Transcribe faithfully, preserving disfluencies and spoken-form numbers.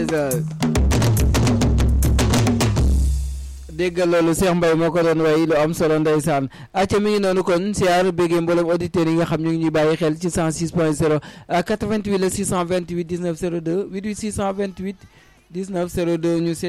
ndeysaan déggal loolu Cheikh Mbaye moo ko doon way lu am solo ndeysaan acca mi ngi noonu kon siyaar béggee mboolem auditeurs yi nga xam ñu ngi ñuy bàyyi xel ci cent six point zéro quatre-vingt-huit le six cent vingt-huit dix-neuf zéro deux huit huit six cent vingt-huit dix-neuf zéro deux ñu